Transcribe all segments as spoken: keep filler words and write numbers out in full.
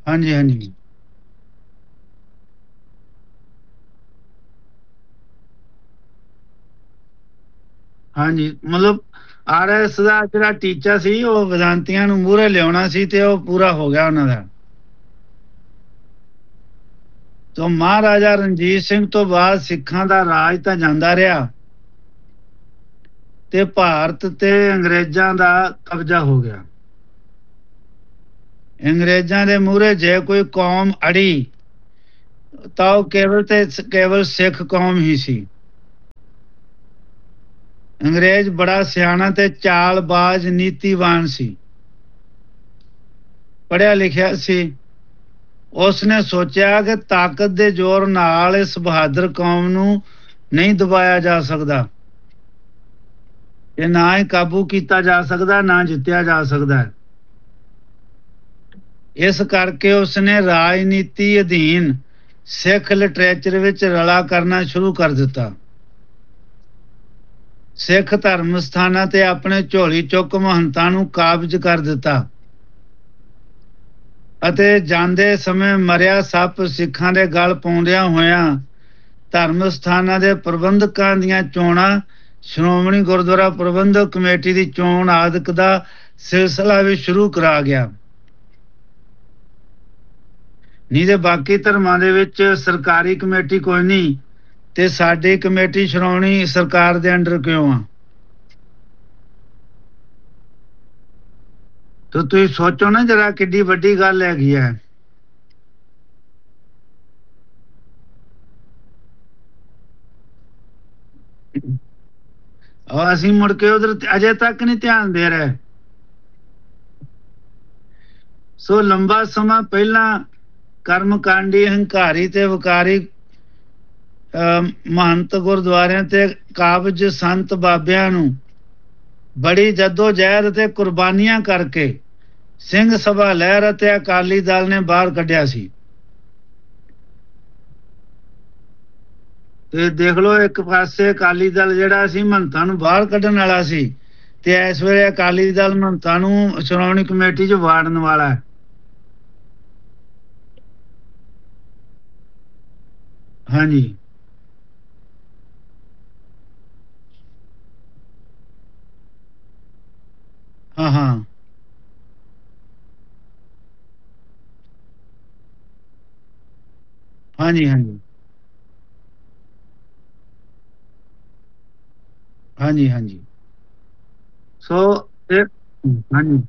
ਹਾਂਜੀ ਹਾਂਜੀ ਹਾਂਜੀ। ਮਤਲਬ ਆਰ ਐਸ ਦਾ ਜਿਹੜਾ ਟੀਚਾ ਸੀ ਉਹ ਵਿਦਾਂਤੀਆਂ ਨੂੰ ਮੂਹਰੇ ਲਿਆਉਣਾ ਸੀ ਤੇ ਉਹ ਪੂਰਾ ਹੋ ਗਿਆ ਉਹਨਾਂ ਦਾ। ਤੋਂ ਮਹਾਰਾਜਾ ਰਣਜੀਤ ਸਿੰਘ ਤੋਂ ਬਾਅਦ ਸਿੱਖਾਂ ਦਾ ਰਾਜ ਤਾਂ ਜਾਂਦਾ ਰਿਹਾ ਤੇ ਭਾਰਤ ਤੇ ਅੰਗਰੇਜ਼ਾਂ ਦਾ ਕਬਜ਼ਾ ਹੋ ਗਿਆ। ਅੰਗਰੇਜ਼ਾਂ ਦੇ ਮੂਹਰੇ ਜੇ ਕੋਈ ਕੌਮ ਅੜੀ ਤਾਂ ਉਹ ਕੇਵਲ ਤੇ ਕੇਵਲ ਸਿੱਖ ਕੌਮ ਹੀ ਸੀ। ਅੰਗਰੇਜ਼ ਬੜਾ ਸਿਆਣਾ ਤੇ ਚਾਲਬਾਜ਼ ਨੀਤੀਵਾਨ ਸੀ, ਪੜ੍ਹਿਆ ਲਿਖਿਆ ਸੀ। ਉਸਨੇ ਸੋਚਿਆ ਕਿ ਤਾਕਤ ਦੇ ਜ਼ੋਰ ਨਾਲ ਇਸ ਬਹਾਦਰ ਕੌਮ ਨੂੰ ਨਹੀਂ ਦਬਾਇਆ ਜਾ ਸਕਦਾ, ਇਹ ਨਾ ਹੀ ਕਾਬੂ ਕੀਤਾ ਜਾ ਸਕਦਾ, ਨਾ ਜਿੱਤਿਆ ਜਾ ਸਕਦਾ। ਇਸ ਕਰਕੇ ਉਸਨੇ ਰਾਜਨੀਤੀ ਅਧੀਨ ਸਿੱਖ ਲਿਟਰੇਚਰ ਵਿੱਚ ਰਲਾ ਕਰਨਾ ਸ਼ੁਰੂ ਕਰ ਦਿੱਤਾ। ਸਿੱਖ ਧਰਮ ਸਥਾਨਾਂ ਤੇ ਆਪਣੇ ਝੋਲੀ ਚੁੱਕ ਮਹੰਤਾਂ ਨੂੰ ਕਾਬਜ਼ ਕਰ ਦਿੱਤਾ ਅਤੇ ਜਾਂਦੇ ਸਮੇਂ ਮਰਿਆ ਸੱਪ ਸਿੱਖਾਂ ਦੇ ਗਲ ਪਾਉਂਦਿਆਂ ਹੋਇਆਂ ਧਰਮ ਸਥਾਨਾਂ ਦੇ ਪ੍ਰਬੰਧਕਾਂ ਦੀਆਂ ਚੋਣਾਂ, ਸ਼੍ਰੋਮਣੀ ਗੁਰਦੁਆਰਾ ਪ੍ਰਬੰਧਕ ਕਮੇਟੀ ਦੀ ਚੋਣ ਆਦਿਕ ਦਾ ਸਿਲਸਿਲਾ ਵੀ ਸ਼ੁਰੂ ਕਰਾ ਗਿਆ। ਨਹੀਂ ਤੇ ਬਾਕੀ ਧਰਮਾਂ ਦੇ ਵਿੱਚ ਸਰਕਾਰੀ ਕਮੇਟੀ ਕੋਈ ਨਹੀਂ ਤੇ ਸਾਡੀ ਕਮੇਟੀ ਸ਼੍ਰੋਮਣੀ ਸਰਕਾਰ ਦੇ ਅੰਡਰ ਕਿਉਂ ਆ? ਤਾਂ ਤੁਸੀਂ ਸੋਚੋ ਨਾ ਜਰਾ ਕਿੱਡੀ ਵੱਡੀ ਗੱਲ ਹੈਗੀ ਹੈ। ਔਰ ਅਸੀਂ ਮੁੜ ਕੇ ਉਧਰ ਅਜੇ ਤੱਕ ਨਹੀਂ ਧਿਆਨ ਦੇ ਰਹੇ। ਸੋ ਲੰਬਾ ਸਮਾਂ ਪਹਿਲਾਂ ਕਰਮਕਾਂਡੀ, ਹੰਕਾਰੀ ਤੇ ਵਿਕਾਰੀ ਮਹੰਤ ਗੁਰਦੁਆਰਿਆਂ ਤੇ ਕਾਬਜ਼ ਸੰਤ ਬਾਬਿਆਂ ਨੂੰ ਬੜੀ ਜੱਦੋ-ਜਹਿਦ ਤੇ ਕੁਰਬਾਨੀਆਂ ਕਰਕੇ ਸਿੰਘ ਸਭਾ ਲਹਿਰ ਅਤੇ ਅਕਾਲੀ ਦਲ ਨੇ ਬਾਹਰ ਕੱਢਿਆ ਸੀ। ਤੇ ਦੇਖ ਲਓ, ਇੱਕ ਪਾਸੇ ਅਕਾਲੀ ਦਲ ਜਿਹੜਾ ਸੀ ਮਹੰਤਾਂ ਨੂੰ ਬਾਹਰ ਕੱਢਣ ਵਾਲਾ ਸੀ ਤੇ ਇਸ ਵੇਲੇ ਅਕਾਲੀ ਦਲ ਮਹੰਤਾਂ ਨੂੰ ਸ਼੍ਰੋਮਣੀ ਕਮੇਟੀ 'ਚ ਵਾੜਨ ਵਾਲਾ ਹੈ। ਹਾਂਜੀ ਹਾਂ ਹਾਂ ਹਾਂਜੀ ਹਾਂਜੀ ਹਾਂਜੀ ਹਾਂਜੀ ਸੋ ਇਹ ਹਾਂਜੀ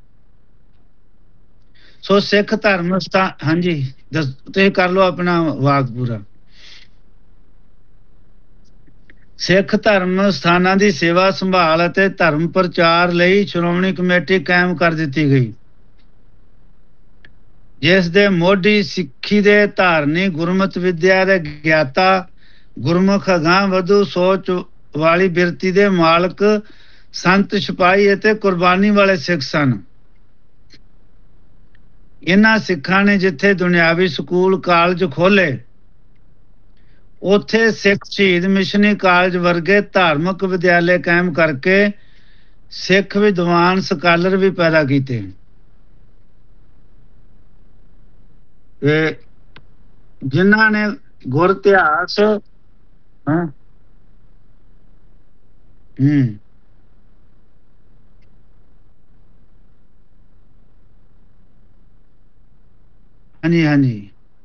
ਸੋ ਸਿੱਖ ਧਰਮ ਸਥਾ ਹਾਂਜੀ ਦੱਸ, ਤੁਸੀਂ ਕਰ ਲਓ ਆਪਣਾ ਵਾਕ ਪੂਰਾ। ਸਿੱਖ ਧਰਮ ਸਥਾਨਾਂ ਦੀ ਸੇਵਾ ਸੰਭਾਲ ਅਤੇ ਧਰਮ ਪ੍ਰਚਾਰ ਲਈ ਸ਼੍ਰੋਮਣੀ ਕਮੇਟੀ ਕਾਇਮ ਕਰ ਦਿੱਤੀ ਗਈ, ਜਿਸ ਦੇ ਮੋਢੀ ਸਿੱਖੀ ਦੇ ਧਾਰਨੀ, ਗੁਰਮਤਿ ਵਿਦਿਆ ਦੇ ਗਿਆਤਾ, ਗੁਰਮੁਖ ਅਗਾਂਹ ਵਧੂ ਸੋਚ ਵਾਲੀ ਬਿਰਤੀ ਦੇ ਮਾਲਕ ਸੰਤ, ਸਿਪਾਹੀ ਅਤੇ ਕੁਰਬਾਨੀ ਵਾਲੇ ਸਿੱਖ ਸਨ। ਇਹਨਾਂ ਸਿੱਖਾਂ ਨੇ ਜਿੱਥੇ ਦੁਨਿਆਵੀ ਸਕੂਲ ਕਾਲਜ ਖੋਲ੍ਹੇ, ਉੱਥੇ ਸਿੱਖ ਸ਼ਹੀਦ ਮਿਸ਼ਨਰੀ ਕਾਲਜ ਵਰਗੇ ਧਾਰਮਿਕ ਵਿਦਿਆਲੇ ਕਾਇਮ ਕਰਕੇ ਸਿੱਖ ਵਿਦਵਾਨ ਸਕਾਲਰ ਵੀ ਪੈਦਾ ਕੀਤੇ। ਤੇ ਜਿਨ੍ਹਾਂ ਨੇ ਗੁਰ ਇਤਿਹਾਸ ਹਾਂ ਹੂੰ ਹਾਂਜੀ ਹਾਂਜੀ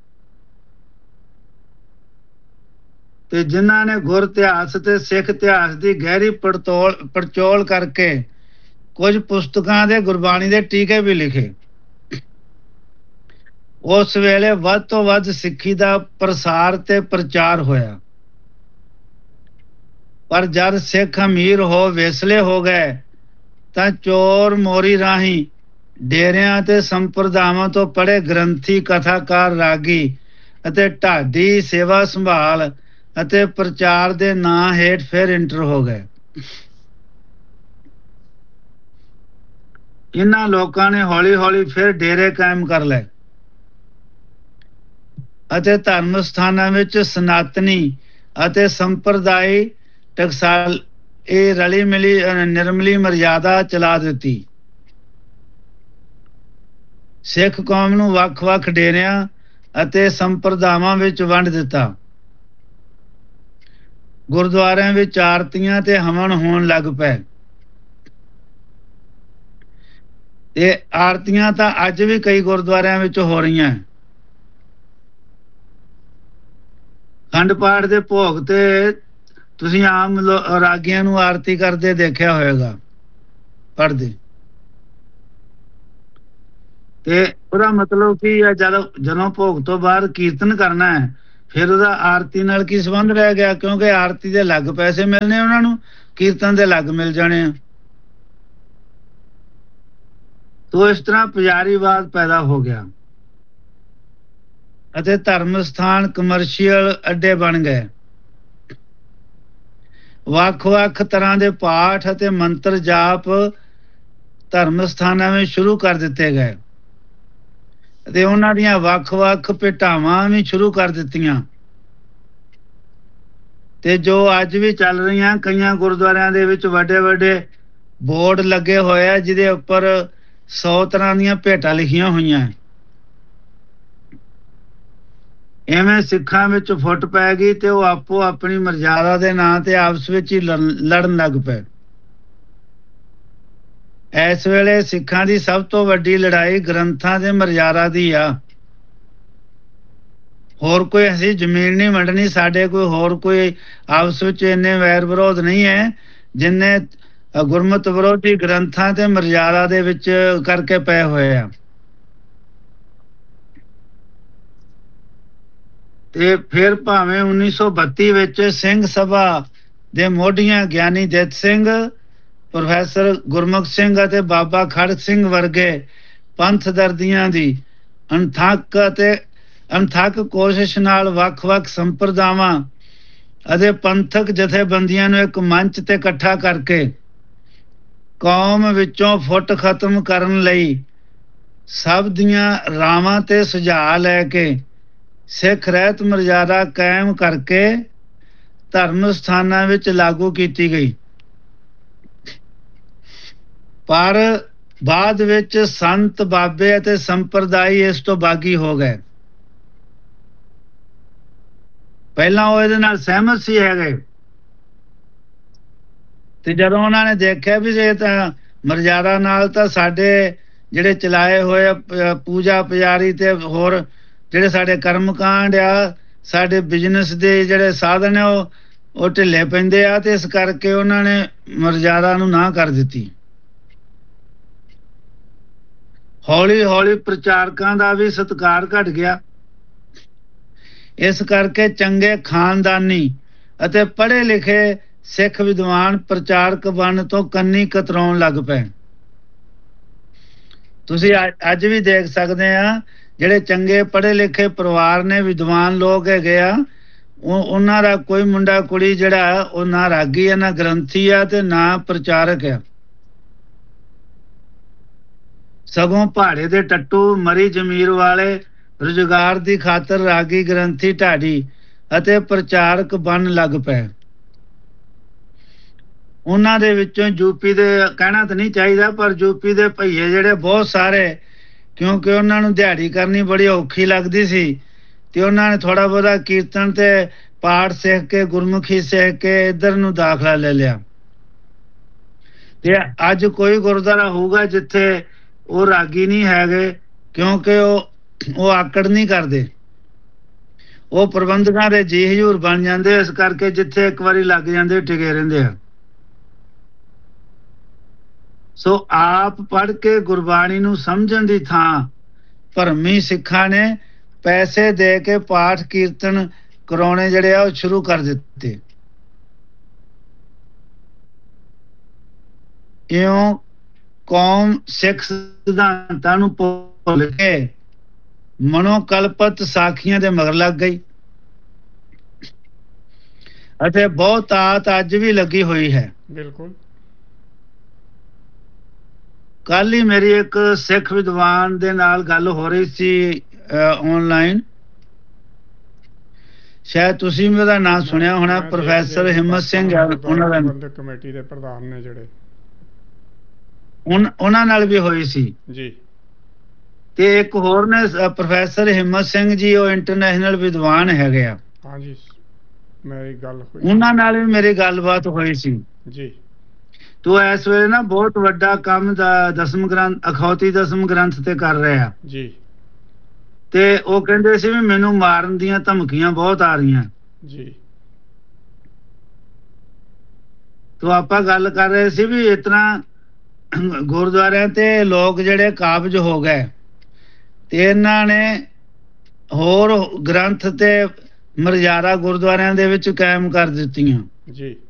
ਤੇ ਜਿਨ੍ਹਾਂ ਨੇ ਗੁਰ ਇਤਿਹਾਸ ਤੇ ਸਿੱਖ ਇਤਿਹਾਸ ਦੀ ਗਹਿਰੀ ਪੜਤੋਲ ਪੜਚੋਲ ਕਰਕੇ ਕੁਝ ਪੁਸਤਕਾਂ ਦੇ ਗੁਰਬਾਣੀ ਦੇ ਟੀਕੇ ਵੀ ਲਿਖੇ। ਉਸ ਵੇਲੇ ਵੱਧ ਤੋਂ ਵੱਧ ਸਿੱਖੀ ਦਾ ਪ੍ਰਸਾਰ ਤੇ ਪ੍ਰਚਾਰ ਹੋਇਆ, ਪਰ ਜਦ ਸਿੱਖ ਅਮੀਰ ਹੋ ਵੇਸਲੇ ਹੋ ਗਏ ਤਾਂ ਚੋਰ ਮੋਰੀ ਰਾਹੀਂ ਡੇਰਿਆਂ ਤੇ ਸੰਪਰਦਾਵਾਂ ਤੋਂ ਪੜ੍ਹੇ ਗ੍ਰੰਥੀ, ਕਥਾਕਾਰ, ਰਾਗੀ ਅਤੇ ਢਾਡੀ ਸੇਵਾ ਸੰਭਾਲ ਅਤੇ ਪ੍ਰਚਾਰ ਦੇ ਨਾਂ ਹੇਠ ਫਿਰ ਇੰਟਰ ਹੋ ਗਏ। ਇਹਨਾਂ ਲੋਕਾਂ ਨੇ ਹੌਲੀ-ਹੌਲੀ ਫਿਰ ਡੇਰੇ ਕਾਇਮ ਕਰ ਲਏ ਅਤੇ ਧਰਮ ਸਥਾਨਾਂ ਵਿੱਚ ਸਨਾਤਨੀ ਅਤੇ ਸੰਪਰਦਾਇ ਟਕਸਾਲ ਇਹ ਰਲੀ ਮਿਲੀ ਨਿਰਮਲੀ ਮਰਿਆਦਾ ਚਲਾ ਦਿੱਤੀ। ਸਿੱਖ ਕੌਮ ਨੂੰ ਵੱਖ-ਵੱਖ ਡੇਰਿਆਂ ਅਤੇ ਸੰਪਰਦਾਵਾਂ ਵਿੱਚ ਵੰਡ ਦਿੱਤਾ। ਗੁਰਦੁਆਰਿਆਂ ਵਿੱਚ ਆਰਤੀਆਂ ਤੇ ਹਵਨ ਹੋਣ ਲੱਗ ਪਏ। ਇਹ ਆਰਤੀਆਂ ਤਾਂ ਅੱਜ ਵੀ ਕਈ ਗੁਰਦੁਆਰਿਆਂ ਵਿੱਚ ਹੋ ਰਹੀਆਂ। ਖੰਡ ਪਾਠ ਦੇ ਭੋਗ ਤੇ ਤੁਸੀਂ ਆਮ ਰਾਗੀਆਂ ਨੂੰ ਆਰਤੀ ਕਰਦੇ ਦੇਖਿਆ ਹੋਵੇਗਾ, ਪੜ੍ਹਦੇ। ਤੇ ਉਹਦਾ ਮਤਲਬ ਕੀ ਹੈ, ਜਦ ਜਦੋਂ ਭੋਗ ਤੋਂ ਬਾਅਦ ਕੀਰਤਨ ਕਰਨਾ ਹੈ, ਫਿਰ ਉਹਦਾ ਆਰਤੀ ਨਾਲ ਕੀ ਸੰਬੰਧ ਰਹਿ ਗਿਆ? ਕਿਉਂਕਿ ਆਰਤੀ ਦੇ ਅਲੱਗ ਪੈਸੇ ਮਿਲਣੇ ਉਹਨਾਂ ਨੂੰ, ਕੀਰਤਨ ਦੇ ਅਲੱਗ ਮਿਲ ਜਾਣੇ ਆ। ਤੋ ਇਸ ਤਰ੍ਹਾਂ ਪੁਜਾਰੀਵਾਦ ਪੈਦਾ ਹੋ ਗਿਆ ਅਤੇ ਧਰਮ ਸਥਾਨ ਕਮਰਸ਼ੀਅਲ ਅੱਡੇ ਬਣ ਗਏ। ਵੱਖ-ਵੱਖ ਤਰ੍ਹਾਂ ਦੇ ਪਾਠ ਅਤੇ ਮੰਤਰ ਜਾਪ ਧਰਮ ਸਥਾਨਾਂ ਵਿੱਚ ਸ਼ੁਰੂ ਕਰ ਦਿੱਤੇ ਗਏ ਅਤੇ ਉਹਨਾਂ ਦੀਆਂ ਵੱਖ-ਵੱਖ ਭੇਟਾਵਾਂ ਵੀ ਸ਼ੁਰੂ ਕਰ ਦਿੱਤੀਆਂ। ਤੇ ਜੋ ਅੱਜ ਵੀ ਚੱਲ ਰਹੀਆਂ, ਕਈਆਂ ਗੁਰਦੁਆਰਿਆਂ ਦੇ ਵਿੱਚ ਵੱਡੇ ਵੱਡੇ ਬੋਰਡ ਲੱਗੇ ਹੋਏ ਆ ਜਿਹਦੇ ਉੱਪਰ ਸੌ ਤਰ੍ਹਾਂ ਦੀਆਂ ਭੇਟਾਂ ਲਿਖੀਆਂ ਹੋਈਆਂ। ਐਵੇਂ ਸਿੱਖਾਂ ਵਿੱਚ ਫੁੱਟ ਪੈ ਗਈ ਤੇ ਉਹ ਆਪੋ ਆਪਣੀ ਮਰਜ਼ਾਦਾ ਦੇ ਨਾਂ ਤੇ ਆਪਸ ਵਿੱਚ ਹੀ ਲੜਨ ਲੱਗ ਪਏ। ਇਸ ਵੇਲੇ ਸਿੱਖਾਂ ਦੀ ਸਭ ਤੋਂ ਵੱਡੀ ਲੜਾਈ ਗ੍ਰੰਥਾਂ ਦੇ ਮਰਜ਼ਾਦਾ ਦੀ ਆ। ਹੋਰ ਕੋਈ ਅਸੀਂ ਜ਼ਮੀਨ ਨਹੀਂ ਵੰਡਣੀ, ਸਾਡੇ ਕੋਈ ਹੋਰ ਕੋਈ ਆਪਸ ਵਿੱਚ ਇੰਨੇ ਵੈਰ ਵਿਰੋਧ ਨਹੀਂ ਹੈ ਜਿੰਨੇ ਗੁਰਮਤਿ ਵਿਰੋਧੀ ਗ੍ਰੰਥਾਂ ਤੇ ਮਰਜ਼ਾਦਾ ਦੇ ਵਿੱਚ ਕਰਕੇ ਪਏ ਹੋਏ ਆ। ਤੇ ਫਿਰ ਭਾਵੇਂ ਉੱਨੀ ਸੌ ਬੱਤੀ ਵਿੱਚ ਸਿੰਘ ਸਭਾ ਦੇ ਮੋਢੀਆਂ ਗਿਆਨੀ ਦਿੱਤ ਸਿੰਘ, ਪ੍ਰੋਫੈਸਰ ਗੁਰਮੁਖ ਸਿੰਘ ਅਤੇ ਬਾਬਾ ਖੜਕ ਸਿੰਘ ਵਰਗੇ ਪੰਥ ਦਰਦੀਆਂ ਦੀ ਅਣਥੱਕ ਅਤੇ ਅਣਥੱਕ ਕੋਸ਼ਿਸ਼ ਨਾਲ ਵੱਖ-ਵੱਖ ਸੰਪਰਦਾਵਾਂ ਅਤੇ ਪੰਥਕ ਜਥੇਬੰਦੀਆਂ ਨੂੰ ਇੱਕ ਮੰਚ ਤੇ ਇਕੱਠਾ ਕਰਕੇ ਕੌਮ ਵਿੱਚੋਂ ਫੁੱਟ ਖਤਮ ਕਰਨ ਲਈ ਸਭ ਦੀਆਂ ਰਾਵਾਂ ਤੇ ਸੁਝਾਅ ਲੈ ਕੇ ਸਿੱਖ ਰਹਿਤ ਮਰਜ਼ਾਦਾ ਕਾਇਮ ਕਰਕੇ ਧਰਮ ਸਥਾਨਾਂ ਵਿੱਚ ਲਾਗੂ ਕੀਤੀ ਗਈ। ਪਰ ਬਾਅਦ ਵਿੱਚ ਸੰਤ ਬਾਬੇ ਅਤੇ ਸੰਪਰਦਾਈ ਇਸ ਤੋਂ ਬਾਗੀ ਹੋ ਗਏ। ਪਹਿਲਾਂ ਉਹ ਇਹਦੇ ਨਾਲ ਸਹਿਮਤ ਸੀ ਹੈਗੇ, ਤੇ ਜਦੋਂ ਉਹਨਾਂ ਨੇ ਦੇਖਿਆ ਵੀ ਇਹ ਤਾਂ ਮਰਜ਼ਾਦਾ ਨਾਲ ਤਾਂ ਸਾਡੇ ਜਿਹੜੇ ਚਲਾਏ ਹੋਏ ਪੂਜਾ ਪੁਜਾਰੀ ਤੇ ਹੋਰ ਜਿਹੜੇ ਸਾਡੇ ਕਰਮਕਾਂਡ ਆ, ਸਾਡੇ ਬਿਜ਼ਨਸ ਦੇ ਜਿਹੜੇ ਸਾਧਨ ਆ, ਉਹ ਉਹ ਢਿੱਲੇ ਪੈਂਦੇ ਆ, ਤੇ ਇਸ ਕਰਕੇ ਉਹਨਾਂ ਨੇ ਮਰਜ਼ਾਦਾ ਨੂੰ ਨਾ ਕਰ ਦਿੱਤੀ। ਹੌਲੀ ਹੌਲੀ ਪ੍ਰਚਾਰਕਾਂ ਦਾ ਵੀ ਸਤਿਕਾਰ ਘਟ ਗਿਆ। ਇਸ ਕਰਕੇ ਚੰਗੇ ਖਾਨਦਾਨੀ ਅਤੇ ਪੜ੍ਹੇ ਲਿਖੇ ਸਿੱਖ ਵਿਦਵਾਨ ਪ੍ਰਚਾਰਕ ਬਣਨ ਤੋਂ ਕੰਨੀ ਕਤਰਾਉਣ ਲੱਗ ਪਏ। ਤੁਸੀਂ ਅੱਜ ਵੀ ਦੇਖ ਸਕਦੇ ਆ, ਜਿਹੜੇ ਚੰਗੇ ਪੜ੍ਹੇ ਲਿਖੇ ਪਰਿਵਾਰ ਨੇ, ਵਿਦਵਾਨ ਲੋਕ ਹੈਗੇ ਆ, ਉਹਨਾਂ ਦਾ ਕੋਈ ਮੁੰਡਾ ਕੁੜੀ ਜਿਹੜਾ ਉਹ ਨਾ ਰਾਗੀ ਆ, ਨਾ ਗ੍ਰੰਥੀ ਆ, ਤੇ ਨਾ ਪ੍ਰਚਾਰਕ ਆ। ਸਗੋਂ ਪਹਾੜੇ ਦੇ ਟੱਟੂ, ਮਰੀ ਜ਼ਮੀਰ ਵਾਲੇ ਰੁਜ਼ਗਾਰ ਦੀ ਖਾਤਰ ਰਾਗੀ, ਗ੍ਰੰਥੀ, ਢਾਡੀ ਅਤੇ ਪ੍ਰਚਾਰਕ ਬਣਨ ਲੱਗ ਪਏ। ਉਹਨਾਂ ਦੇ ਵਿੱਚੋਂ ਯੂਪੀ ਦੇ, ਕਹਿਣਾ ਤਾਂ ਨਹੀਂ ਚਾਹੀਦਾ, ਪਰ ਯੂਪੀ ਦੇ ਭਈਏ ਜਿਹੜੇ ਬਹੁਤ ਸਾਰੇ, ਕਿਉਂਕਿ ਉਹਨਾਂ ਨੂੰ ਦਿਹਾੜੀ ਕਰਨੀ ਬੜੀ ਔਖੀ ਲੱਗਦੀ ਸੀ, ਤੇ ਉਹਨਾਂ ਨੇ ਥੋੜਾ ਬਹੁਤਾ ਕੀਰਤਨ ਤੇ ਪਾਠ ਸਿੱਖ ਕੇ, ਗੁਰਮੁਖੀ ਸਿੱਖ ਕੇ ਇੱਧਰ ਨੂੰ ਦਾਖਲਾ ਲੈ ਲਿਆ। ਤੇ ਅੱਜ ਕੋਈ ਗੁਰਦੁਆਰਾ ਹੋਊਗਾ ਜਿੱਥੇ ਉਹ ਰਾਗੀ ਨਹੀਂ ਹੈਗੇ, ਕਿਉਂਕਿ ਉਹ ਉਹ ਆਕੜ ਨਹੀਂ ਕਰਦੇ, ਉਹ ਪ੍ਰਬੰਧਕਾਂ ਦੇ ਜੀ ਹਜ਼ੂਰ ਬਣ ਜਾਂਦੇ। ਇਸ ਕਰਕੇ ਜਿੱਥੇ ਇੱਕ ਵਾਰੀ ਲੱਗ ਜਾਂਦੇ ਟਿਕੇ ਰਹਿੰਦੇ ਆ। ਸੋ ਆਪ ਪੜ੍ਹ ਕੇ ਗੁਰਬਾਣੀ ਨੂੰ ਸਮਝਣ ਦੀ ਥਾਂ ਭਰਮੀ ਸਿੱਖਾਂ ਨੇ ਪੈਸੇ ਦੇ ਕੇ ਪਾਠ ਕੀਰਤਨ ਕਰਾਉਣੇ ਜਿਹੜੇ ਆ ਉਹ ਸ਼ੁਰੂ ਕਰ ਦਿੱਤੇ। ਇਉਂ ਕੌਮ ਸਿੱਖ ਸਿਧਾਂਤਾਂ ਨੂੰ ਭੁੱਲ ਕੇ ਮਨੋਕਲਪਤ ਸਾਖੀਆਂ ਦੇ ਮਗਰ ਲੱਗ ਗਈ ਅਤੇ ਬਹੁਤ ਆਤ ਅੱਜ ਵੀ ਲੱਗੀ ਹੋਈ ਹੈ। ਬਿਲਕੁਲ। ਕੱਲ ਹੀ ਮੇਰੀ ਇੱਕ ਸਿੱਖ ਵਿਦਵਾਨ ਦੇ ਨਾਲ ਗੱਲ ਹੋ ਰਹੀ ਸੀ ਆਨਲਾਈਨ, ਸ਼ਾਇਦ ਤੁਸੀਂ ਵੀ ਉਹਦਾ ਨਾਮ ਸੁਣਿਆ ਹੋਣਾ, ਪ੍ਰੋਫੈਸਰ ਹਿੰਮਤ ਸਿੰਘ, ਉਹਨਾਂ ਦਾ ਕਮੇਟੀ ਦੇ ਪ੍ਰਧਾਨ ਨੇ ਜਿਹੜੇ, ਉਹਨਾਂ ਨਾਲ ਵੀ ਹੋਈ ਸੀ ਜੀ। ਤੇ ਇੱਕ ਹੋਰ ਨੇ ਪ੍ਰੋਫੈਸਰ ਹਿੰਮਤ ਸਿੰਘ ਜੀ, ਉਹ ਇੰਟਰਨੈਸ਼ਨਲ ਵਿਦਵਾਨ ਹੈਗੇ ਆ। ਹਾਂਜੀ, ਮੇਰੀ ਗੱਲ ਹੋਈ, ਉਹਨਾਂ ਨਾਲ ਵੀ ਮੇਰੀ ਗੱਲਬਾਤ ਹੋਈ ਸੀ ਜੀ। ਤੋ ਇਸ ਵੇਲੇ ਨਾ ਬਹੁਤ ਵੱਡਾ ਕੰਮ ਦਾ ਦਸਮ ਗ੍ਰੰਥ ਅਖੌਤੀ ਦਸਮ ਗ੍ਰੰਥ ਤੇ ਕਰ ਰਿਹਾ ਜੀ। ਤੇ ਉਹ ਕਹਿੰਦੇ ਸੀ ਵੀ ਮੈਨੂੰ ਮਾਰਨ ਦੀਆਂ ਧਮਕੀਆਂ ਬਹੁਤ ਆ ਰਹੀਆਂ ਜੀ। ਤੋ ਆਪਾਂ ਗੱਲ ਕਰ ਰਹੇ ਸੀ ਵੀ ਇਸ ਤਰ੍ਹਾਂ ਗੁਰਦੁਆਰਿਆਂ ਤੇ ਲੋਕ ਜਿਹੜੇ ਕਾਬਜ ਹੋ ਗਏ ਤੇ ਇਹਨਾਂ ਨੇ ਹੋਰ ਗ੍ਰੰਥ ਤੇ ਮਰਜ਼ਾਦਾ ਗੁਰਦੁਆਰਿਆਂ ਦੇ ਵਿੱਚ ਕਾਇਮ ਕਰ ਦਿੱਤੀਆਂ। ਜੀ।